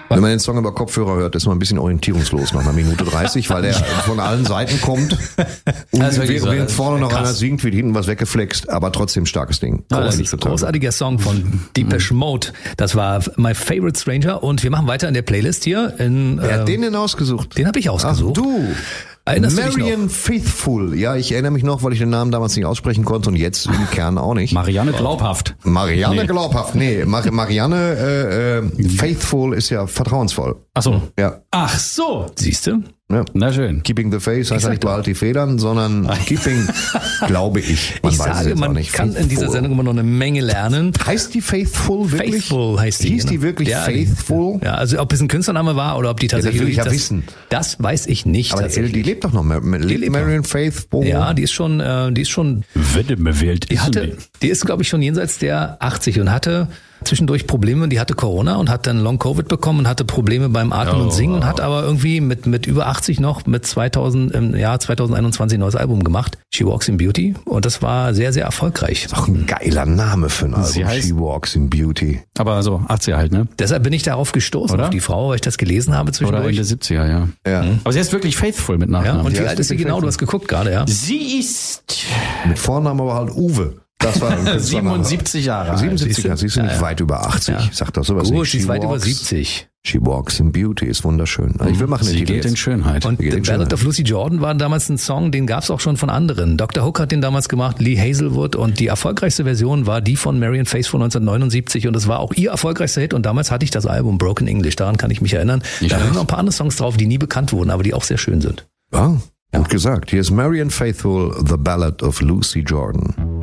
Wenn man den Song über Kopfhörer hört, ist man ein bisschen orientierungslos nach einer Minute 30, weil der von allen Seiten kommt. Und während vorne noch einer singt, wird hinten was weggeflext, aber trotzdem starkes Ding. Großartiger Song von Depeche Mode. Das war My Favorite Stranger und wir machen weiter in der Playlist hier. Wer hat den denn ausgesucht? Den habe ich ausgesucht. Ach, du! Erinnerst du dich Marianne noch? Faithfull. Ja, ich erinnere mich noch, weil ich den Namen damals nicht aussprechen konnte und jetzt im Kern auch nicht. Marianne Glaubhaft. Marianne Glaubhaft. Nee, Marianne Faithful ist ja vertrauensvoll. Ach so. Ja. Ach so. Siehst du? Ja. Na schön. Keeping the Faith heißt ja nicht behalt die Federn, sondern Keeping, glaube ich. Ich sage, man kann in dieser Sendung immer noch eine Menge lernen. Heißt die Faithful wirklich? Faithful heißt die. Hieß die wirklich Faithful? Ja, also ob es ein Künstlername war oder ob die tatsächlich... das will ich ja wissen. Das weiß ich nicht. Aber die lebt doch noch. Lebt Marianne Faithfull? Ja, die ist schon... Wenn mir wählt, die ist, glaube ich, schon jenseits der 80 und hatte zwischendurch Probleme. Die hatte Corona und hat dann Long-Covid bekommen und hatte Probleme beim Atmen und Singen und hat aber irgendwie mit über 80 noch mit 2021 ein neues Album gemacht. She Walks in Beauty. Und das war sehr, sehr erfolgreich. Ist auch ein geiler Name für ein Album. Sie heißt, She Walks in Beauty. Aber so 80er halt, ne? Deshalb bin ich darauf gestoßen, oder? Auf die Frau, weil ich das gelesen habe zwischendurch. Oder Ende 70er, ja. Ja. Aber sie ist wirklich Faithful mit Nachnamen. Ja, und Die wie heißt alt ist sie wirklich genau? Du hast geguckt gerade, ja? Sie ist Mit Vornamen aber halt Uwe. Das war 77 Jahre alt. 77er, sie ist nicht weit über 80. Ja. Ich sag doch sowas Gut, nicht. sie ist weit über 70. She Walks in Beauty ist wunderschön. Also ich will machen den Sie Titel geht in jetzt. Schönheit. Und The Ballad of Lucy Jordan war damals ein Song, den gab es auch schon von anderen. Dr. Hook hat den damals gemacht, Lee Hazelwood, und die erfolgreichste Version war die von Marianne Faithfull 1979 und es war auch ihr erfolgreichster Hit und damals hatte ich das Album Broken English, daran kann ich mich erinnern. Da sind noch ein paar andere Songs drauf, die nie bekannt wurden, aber die auch sehr schön sind. Ja, gut gesagt. Hier ist Marianne Faithfull, The Ballad of Lucy Jordan.